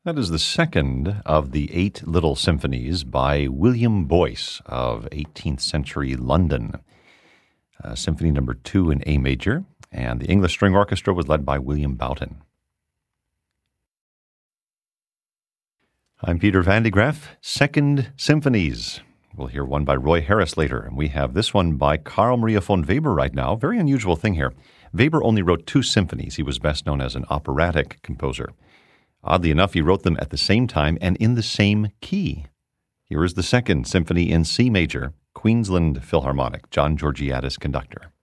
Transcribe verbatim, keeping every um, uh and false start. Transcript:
That is the second of the eight little symphonies by William Boyce of eighteenth century London. Uh, Symphony number two in A major, and the English String Orchestra was led by William Boughton. I'm Peter Van de Graaff. Second Symphonies. We'll hear one by Roy Harris later, and we have this one by Carl Maria von Weber right now. Very unusual thing here. Weber only wrote two symphonies. He was best known as an operatic composer. Oddly enough, he wrote them at the same time and in the same key. Here is the Second Symphony in C major, Queensland Philharmonic, John Georgiadis conductor.